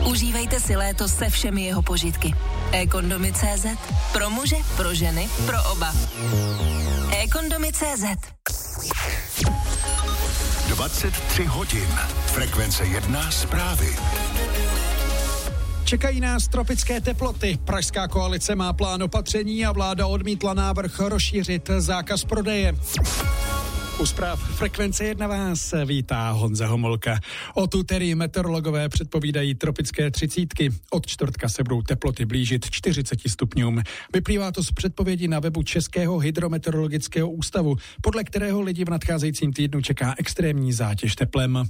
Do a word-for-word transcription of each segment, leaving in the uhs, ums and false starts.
Užívejte si léto se všemi jeho požitky. e-kondomy tečka cé zet. Pro muže, pro ženy, pro oba. e-kondomy tečka cé zet. dvacet tři hodin. Frekvence jedna zprávy. Čekají nás tropické teploty. Pražská koalice má plán opatření a vláda odmítla návrh rozšířit zákaz prodeje. U zpráv Frekvence jedna vás vítá Honza Homolka. Od úterý meteorologové předpovídají tropické třicítky. Od čtvrtka se budou teploty blížit čtyřiceti stupňům. Vyplývá to z předpovědi na webu Českého hydrometeorologického ústavu, podle kterého lidi v nadcházejícím týdnu čeká extrémní zátěž teplem.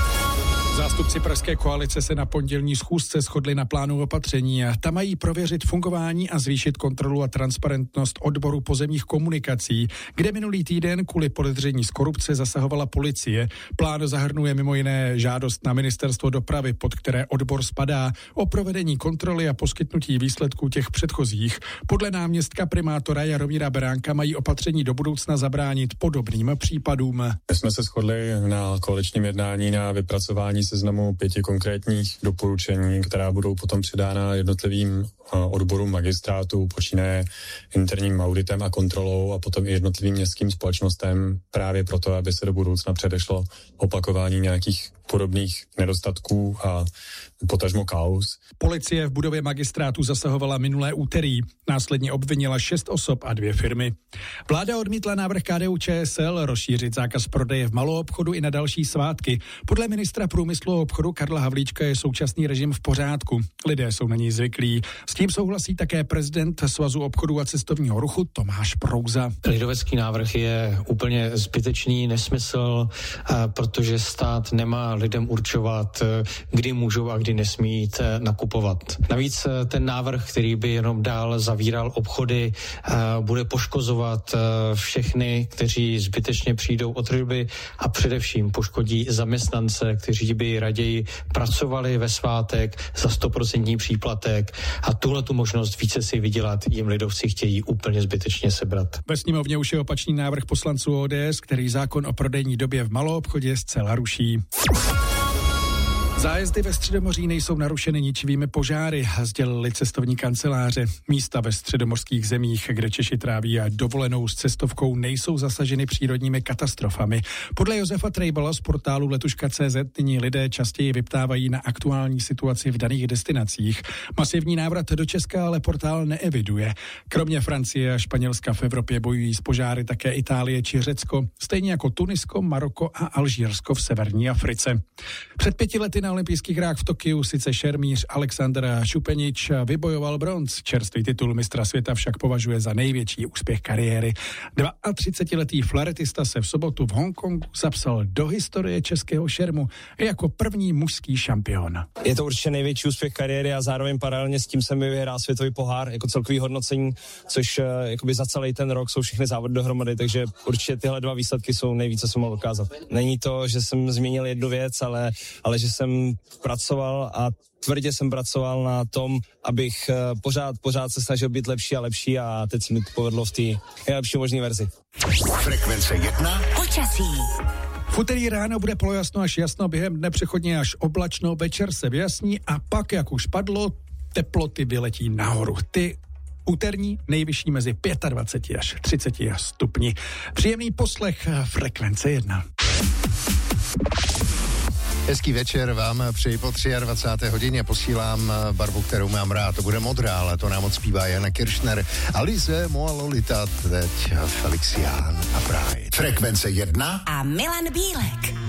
Zástupci pražské koalice se na pondělní schůzce shodli na plánu opatření. Ta mají prověřit fungování a zvýšit kontrolu a transparentnost odboru pozemních komunikací, kde minulý týden kvůli podezření z korupce zasahovala policie. Plán zahrnuje mimo jiné žádost na ministerstvo dopravy, pod které odbor spadá, o provedení kontroly a poskytnutí výsledků těch předchozích. Podle náměstka primátora Jaromíra Beránka mají opatření do budoucna zabránit podobným případům. My jsme se shodli na koaličním jednání na vypracování seznamu pěti konkrétních doporučení, která budou potom předána jednotlivým odborům magistrátu, počínaje interním auditem a kontrolou a potom i jednotlivým městským společnostem právě proto, aby se do budoucna předešlo opakování nějakých podobných nedostatků a potažmo kauz. Policie v budově magistrátu zasahovala minulé úterý. Následně obvinila šest osob a dvě firmy. Vláda odmítla návrh K D U Č S L rozšířit zákaz prodeje v maloobchodu i na další svátky. Podle ministra průmyslu a obchodu Karla Havlíčka je současný režim v pořádku. Lidé jsou na něj zvyklí. S tím souhlasí také prezident Svazu obchodu a cestovního ruchu Tomáš Prouza. Lidovecký návrh je úplně zbytečný nesmysl, protože stát nemá lidem určovat, kdy můžou a kdy nesmí jít nakupovat. Navíc ten návrh, který by jenom dál zavíral obchody, bude poškozovat všechny, kteří zbytečně přijdou o tržby a především poškodí zaměstnance, kteří by raději pracovali ve svátek za stoprocentní příplatek a tuhle tu možnost více si vydělat jim lidovci chtějí úplně zbytečně sebrat. Ve sněmovně už je opačný návrh poslanců O D S, který zákon o prodejní době v maloobchodě zcela ruší. Zájezdy ve Středomoří nejsou narušeny ničivými požáry, sdělili cestovní kanceláře. Místa ve středomořských zemích, kde Češi tráví a dovolenou s cestovkou, nejsou zasaženy přírodními katastrofami. Podle Josefa Trejbala z portálu letuška tečka cé zet nyní lidé častěji vyptávají na aktuální situaci v daných destinacích. Masivní návrat do Česka ale portál neeviduje. Kromě Francie a Španělska v Evropě bojují s požáry také Itálie či Řecko, stejně jako Tunisko, Maroko a Alžírsko v severní Africe. Před pěti lety na olympijských hrách v Tokiu sice šermíř Alexander Šupenič vybojoval bronz. Čerstvý titul mistra světa však považuje za největší úspěch kariéry. dvaatřicetiletý flaretista se v sobotu v Hongkongu zapsal do historie českého šermu jako první mužský šampion. Je to určitě největší úspěch kariéry a zároveň paralelně s tím jsem vyhrál světový pohár jako celkový hodnocení, což jakoby za celý ten rok jsou všechny závody dohromady, takže určitě tyhle dva výsledky jsou nejvíce, co mohl dokázat. Není to, že jsem změnil jednu věc, ale, ale že jsem pracoval a tvrdě jsem pracoval na tom, abych pořád, pořád se snažil být lepší a lepší a teď se mi to povedlo v té nejlepší možné verzi. Frekvence jedna. Počasí. V úterý ráno bude polojasno až jasno, během dne přechodně až oblačno, večer se vyjasní a pak, jak už padlo, teploty vyletí nahoru. Ty úterní nejvyšší mezi dvaceti pěti až třiceti stupni. Příjemný poslech Frekvence jedna. Hezký večer vám přeji po dvacáté třetí hodině, posílám barvu, kterou mám rád, to bude modrá, ale to nám odspívá Jana Kiršner. Alize, Moa Lolita, teď Felix Jan a Pride. Frekvence jedna A Milan Bílek.